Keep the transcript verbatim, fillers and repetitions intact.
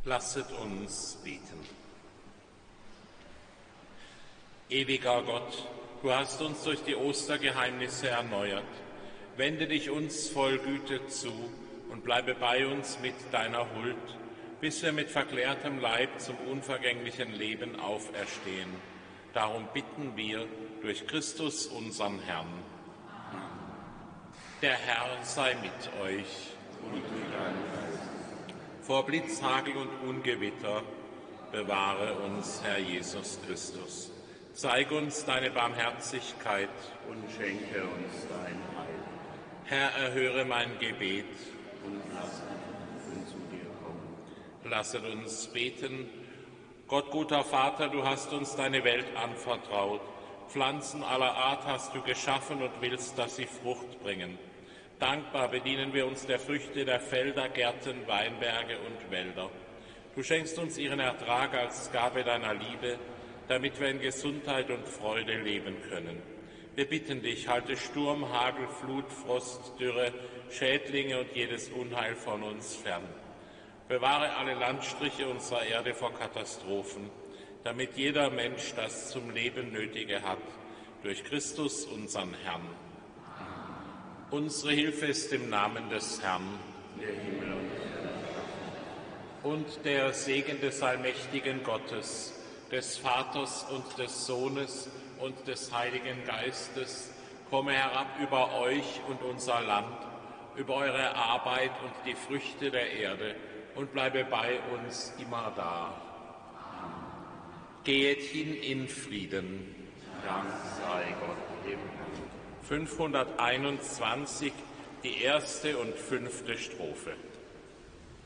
Lasset uns beten. Ewiger Gott, du hast uns durch die Ostergeheimnisse erneuert. Wende dich uns voll Güte zu und bleibe bei uns mit deiner Huld, bis wir mit verklärtem Leib zum unvergänglichen Leben auferstehen. Darum bitten wir durch Christus, unseren Herrn. Der Herr sei mit euch. Und mit deinem Geist. Vor Blitz, Hagel und Ungewitter bewahre uns, Herr Jesus Christus. Zeig uns deine Barmherzigkeit Und schenke uns dein Heil. Herr, erhöre mein Gebet. Und lass uns zu dir kommen. Lasset uns beten. Gott, guter Vater, du hast uns deine Welt anvertraut. Pflanzen aller Art hast du geschaffen und willst, dass sie Frucht bringen. Dankbar bedienen wir uns der Früchte der Felder, Gärten, Weinberge und Wälder. Du schenkst uns ihren Ertrag als Gabe deiner Liebe, damit wir in Gesundheit und Freude leben können. Wir bitten dich, halte Sturm, Hagel, Flut, Frost, Dürre, Schädlinge und jedes Unheil von uns fern. Bewahre alle Landstriche unserer Erde vor Katastrophen, damit jeder Mensch das zum Leben Nötige hat, durch Christus, unseren Herrn. Unsere Hilfe ist im Namen des Herrn, Der Himmel und die Erde. und der Segen des allmächtigen Gottes, des Vaters und des Sohnes und des Heiligen Geistes, komme herab über euch und unser Land, über eure Arbeit und die Früchte der Erde und bleibe bei uns immer da. Gehet hin in Frieden. Dank sei Gott im Herrn. fünfhunderteinundzwanzig, die erste und fünfte Strophe.